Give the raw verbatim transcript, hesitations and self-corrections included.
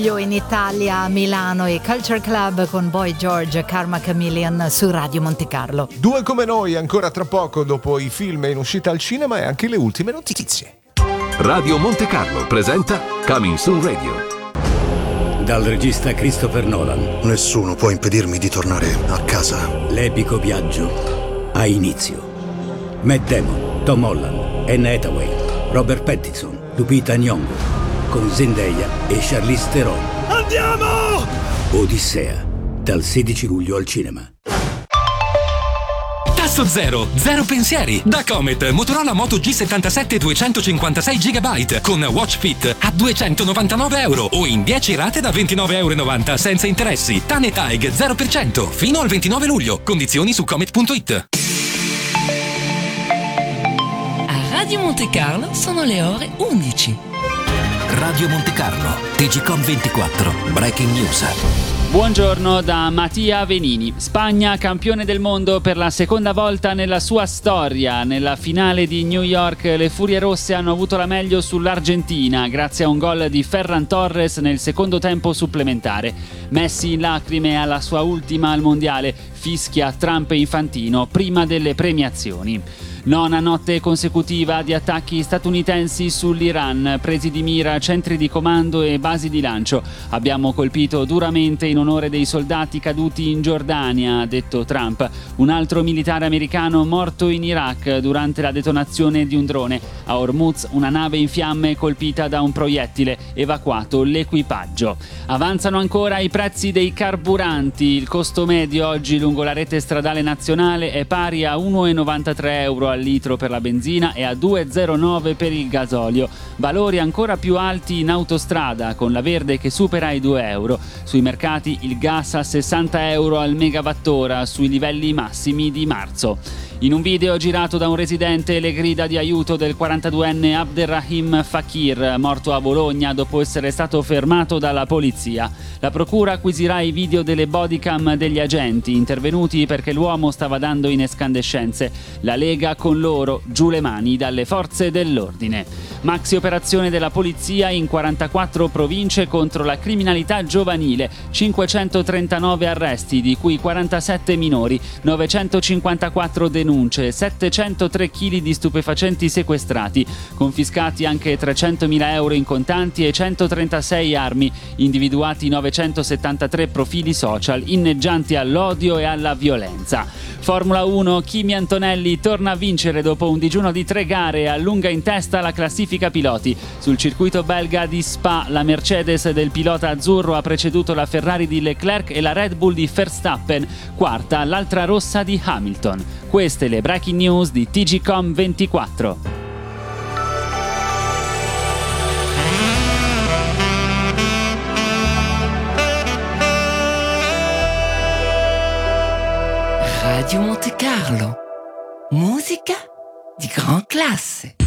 Io in Italia, a Milano e Culture Club con Boy George, Karma Chameleon su Radio Monte Carlo. Due come noi ancora tra poco, dopo i film in uscita al cinema e anche le ultime notizie. Radio Monte Carlo presenta Coming Soon Radio. Dal regista Christopher Nolan. Nessuno può impedirmi di tornare a casa. L'epico viaggio ha inizio. Matt Damon, Tom Holland, Anne Hathaway, Robert Pattinson, Lupita Nyong'o, con Zendaya e Charlize Theron. Andiamo! Odissea, dal sedici luglio al cinema. Tasso zero, zero pensieri. Da Comet, Motorola Moto G settantasette duecentocinquantasei giga con Watch Fit a duecentonovantanove euro o in dieci rate da ventinove virgola novanta euro senza interessi. Tan e Taig zero per cento fino al ventinove luglio. Condizioni su comet punto it. A Radio Monte Carlo sono le ore undici. Radio Monte Carlo, T G Com ventiquattro, Breaking News. Buongiorno da Mattia Venini. Spagna campione del mondo per la seconda volta nella sua storia. Nella finale di New York le Furie Rosse hanno avuto la meglio sull'Argentina grazie a un gol di Ferran Torres nel secondo tempo supplementare. Messi in lacrime alla sua ultima al mondiale, fischia Trump Infantino prima delle premiazioni. Nona notte consecutiva di attacchi statunitensi sull'Iran, presi di mira centri di comando e basi di lancio. Abbiamo colpito duramente in onore dei soldati caduti in Giordania, ha detto Trump. Un altro militare americano morto in Iraq durante la detonazione di un drone. A Hormuz una nave in fiamme colpita da un proiettile, evacuato l'equipaggio. Avanzano ancora i prezzi dei carburanti. Il costo medio oggi lungo la rete stradale nazionale è pari a uno virgola novantatré euro al litro per la benzina e a due virgola zero nove per il gasolio. Valori ancora più alti in autostrada, con la verde che supera i due euro. Sui mercati il gas a sessanta euro al megawattora, sui livelli massimi di marzo. In un video girato da un residente le grida di aiuto del quarantaduenne Abderrahim Fakir, morto a Bologna dopo essere stato fermato dalla polizia. La procura acquisirà i video delle bodycam degli agenti intervenuti perché l'uomo stava dando in escandescenze. La Lega con loro, giù le mani dalle forze dell'ordine. Maxi operazione della polizia in quarantaquattro province contro la criminalità giovanile, cinquecentotrentanove arresti, di cui quarantasette minori, novecentocinquantaquattro denunce, settecentotre chili di stupefacenti sequestrati, confiscati anche trecentomila euro in contanti e centotrentasei armi, individuati novecentosettantatré profili social inneggianti all'odio e alla violenza. Formula uno, Kimi Antonelli torna a vincere dopo un digiuno di tre gare e allunga in testa la classifica piloti. Sul circuito belga di Spa la Mercedes del pilota azzurro ha preceduto la Ferrari di Leclerc e la Red Bull di Verstappen, quarta l'altra rossa di Hamilton. Queste le breaking news di T G Com ventiquattro. Radio Monte Carlo, musica di gran classe.